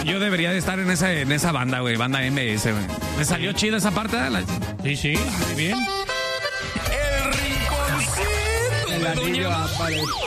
Yo debería de estar en esa banda, güey, banda MS, güey. Me salió chida esa parte. Sí, muy bien. El rinconcito El de anillo Doña Ámbar.